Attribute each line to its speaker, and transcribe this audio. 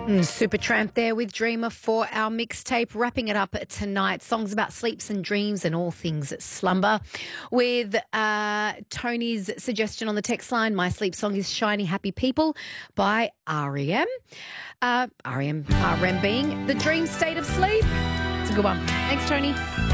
Speaker 1: Supertramp there with Dreamer for our mixtape. Wrapping it up tonight. Songs about sleeps and dreams and all things slumber. With Tony's suggestion on the text line, my sleep song is Shiny Happy People by R.E.M. R.E.M. being The Dream State of Sleep. It's a good one. Thanks, Tony.